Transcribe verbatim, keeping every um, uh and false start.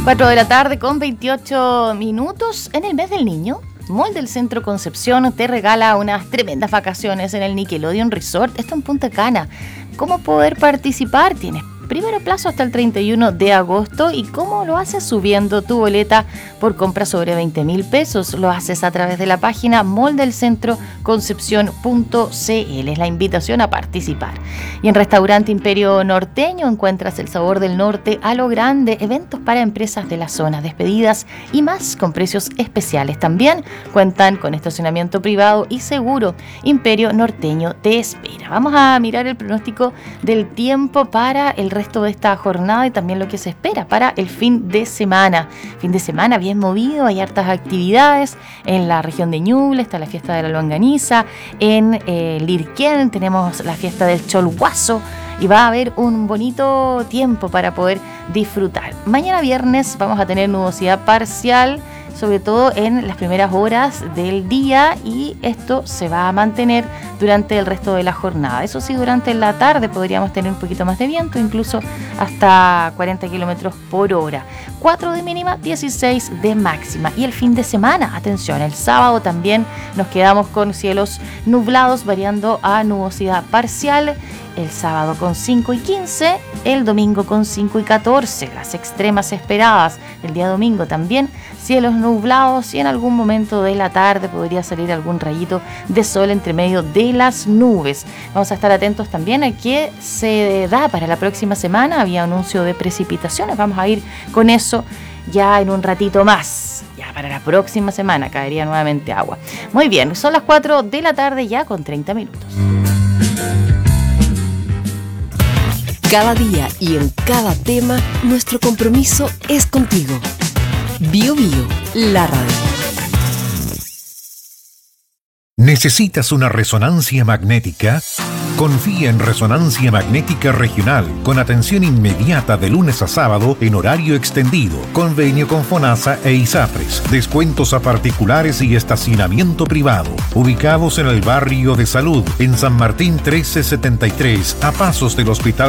cuatro de la tarde con veintiocho minutos. En el mes del niño, Mall del Centro Concepción te regala unas tremendas vacaciones en el Nickelodeon Resort. Esto en Punta Cana. ¿Cómo poder participar? Tienes primero plazo hasta el treinta y uno de agosto. ¿Y cómo lo haces? Subiendo tu boleta por compra sobre veinte mil pesos. Lo haces a través de la página mall del centro concepción punto c l. Es la invitación a participar. Y en Restaurante Imperio Norteño encuentras el sabor del norte a lo grande. Eventos para empresas de la zona, despedidas y más con precios especiales. También cuentan con estacionamiento privado y seguro. Imperio Norteño te espera. Vamos a mirar el pronóstico del tiempo para el resto de esta jornada y también lo que se espera para el fin de semana. Fin de semana bien movido, hay hartas actividades. En la región de Ñuble está la fiesta de la longaniza, en eh, Lirquén tenemos la fiesta del Cholguazo y va a haber un bonito tiempo para poder disfrutar. Mañana viernes vamos a tener nubosidad parcial, sobre todo en las primeras horas del día, y esto se va a mantener durante el resto de la jornada. Eso sí, durante la tarde podríamos tener un poquito más de viento, incluso hasta cuarenta kilómetros por hora. cuatro de mínima, dieciséis de máxima. Y el fin de semana, atención, el sábado también nos quedamos con cielos nublados variando a nubosidad parcial. El sábado con cinco y quince, el domingo con cinco y catorce, las extremas esperadas. El día domingo también cielos nublados y en algún momento de la tarde podría salir algún rayito de sol entre medio de las nubes. Vamos a estar atentos también a qué se da para la próxima semana. Había anuncio de precipitaciones, vamos a ir con eso ya en un ratito más. Ya para la próxima semana caería nuevamente agua. Muy bien, son las cuatro de la tarde ya con treinta minutos. Cada día y en cada tema, nuestro compromiso es contigo. Bio Bio, la radio. ¿Necesitas una resonancia magnética? Confía en Resonancia Magnética Regional, con atención inmediata de lunes a sábado en horario extendido, convenio con FONASA e ISAPRES, descuentos a particulares y estacionamiento privado, ubicados en el barrio de Salud, en San Martín trece setenta y tres, a pasos del Hospital